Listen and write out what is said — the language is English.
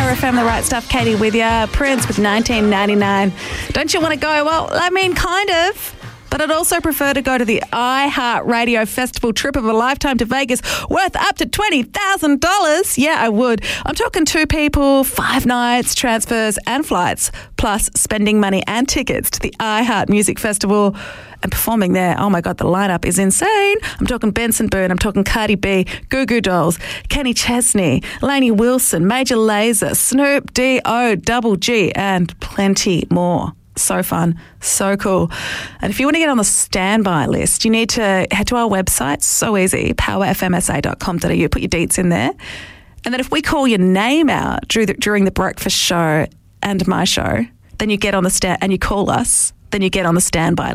Power FM, The Right Stuff. Katie with ya. Prince with 1999. Don't you want to go? Well, I mean, kind of. But I'd also prefer to go to the iHeartRadio Festival trip of a lifetime to Vegas worth up to $20,000. Yeah, I would. I'm talking 2 people, 5 nights, transfers and flights, plus spending money and tickets to the iHeart Music Festival and performing there. Oh my God, the lineup is insane. I'm talking Benson Boone, I'm talking Cardi B, Goo Goo Dolls, Kenny Chesney, Lainey Wilson, Major Lazer, Snoop D.O., Double G, and plenty more. So fun, so cool. And if you want to get on the standby list, you need to head to our website. So easy, powerfmsa.com.au. Put your deets in there. And then if we call your name out during the breakfast show and my show, then you get on the and you call us, then you get on the standby